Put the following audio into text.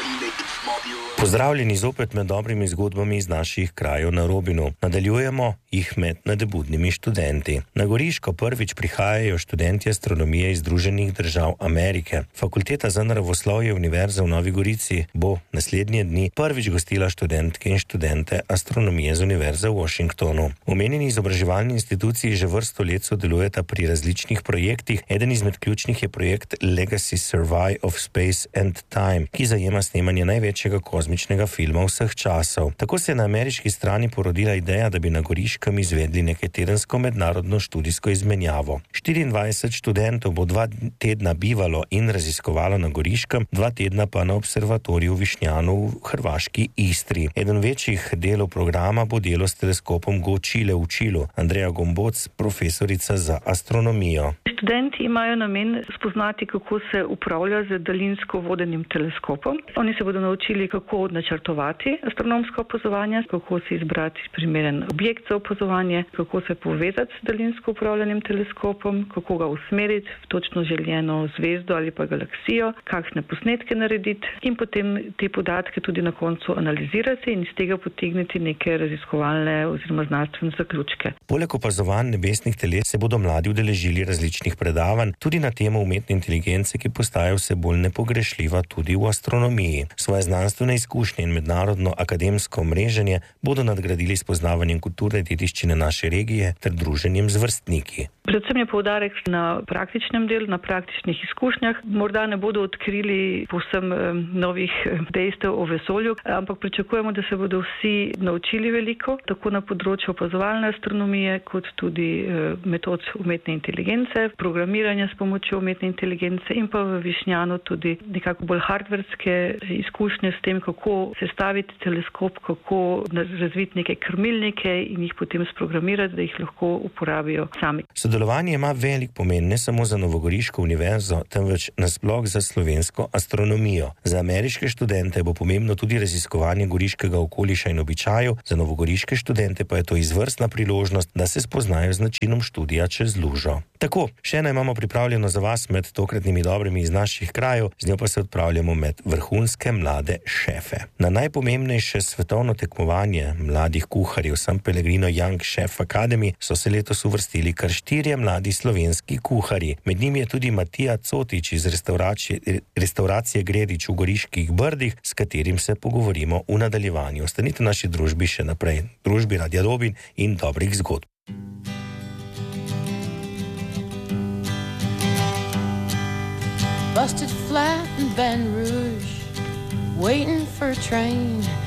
Pozdravljeni zopet med dobrimi zgodbami iz naših krajev na Robinu. Nadaljujemo jih med nadebudnimi študenti. Na Goriško prvič prihajajo študenti astronomije iz Združenih držav Amerike. Fakulteta za naravoslovje Univerze v Novi Gorici bo naslednje dni prvič gostila študentke in študente astronomije z Univerze v Washingtonu. Omenjeni izobraževalni instituciji že vrsto let sodelujeta pri različnih projektih. Eden izmed ključnih je projekt Legacy Survey of Space and Time, ki zajema snemanje največjega kozmičnega filma vseh časov. Tako se je na ameriški strani porodila ideja, da bi na Goriškem izvedli nekaj tedensko mednarodno študijsko izmenjavo. 24 študentov bo 2 tedna bivalo in raziskovalo na Goriškem, 2 tedna pa na observatoriju v Višnjanu v hrvaški Istri. Eden večjih delov programa bo delo s teleskopom Go-Chile v Čilu. Andreja Gomboc, profesorica za astronomijo. Študenti imajo namen spoznati, kako se upravlja z daljinsko vodenim teleskopom. Oni se bodo naučili, kako načrtovati astronomsko opazovanje, kako si izbrati primeren objekt za opazovanje, kako se povezati s daljinsko upravljanim teleskopom, kako ga usmeriti v točno željeno zvezdo ali pa galaksijo, kakšne posnetke narediti in potem te podatke tudi na koncu analizirati in iz tega potegniti neke raziskovalne oziroma znanstvene zaključke. Poleg opazovanj nebesnih teles se bodo mladi udeležili različnih predavanj tudi na temo umetne inteligence, ki postaja vse bolj nepogrešljiva tudi v astronomiji. Svoje znanstvene izkušnje in mednarodno akademsko mreženje bodo nadgradili s poznavanjem kulturne dediščine naše regije ter druženjem z vrstniki. Predvsem je poudarek na praktičnem delu, na praktičnih izkušnjah. Morda ne bodo odkrili povsem novih dejstev o vesolju, ampak pričakujemo, da se bodo vsi naučili veliko, tako na področju opazovalne astronomije, kot tudi metod umetne inteligence, programiranja s pomočjo umetne inteligence in pa v Višnjanu tudi nekako bolj hardverske izkušnje s tem, kako sestaviti teleskop, kako razviti neke krmilnike in jih potem sprogramirati, da jih lahko uporabijo sami. Sodelovanje ima velik pomen ne samo za Novogoriško univerzo, temveč nasploh za slovensko astronomijo. Za ameriške študente bo pomembno tudi raziskovanje goriškega okoliša in običajev, za novogoriške študente pa je to izvrstna priložnost, da se spoznajo z načinom študija čez lužo. Tako, še eno imamo pripravljeno za vas med tokratnimi dobrimi iz naših krajev, z njo pa se odpravljamo med vrhunske mlade šefe. Na najpomembnejše svetovno tekmovanje mladih kuharjev San Pellegrino Young Chef Academy so se letos uvrstili kar 4 mladi slovenski kuharji. Med njimi je tudi Matija Cotič iz restauracije Gredič v Goriških Brdih, s katerim se pogovorimo v nadaljevanju. Ostanite v naši družbi še naprej, družbi Radia Robin in dobrih zgodb. Busted flat in Baton Rouge, waiting for a train.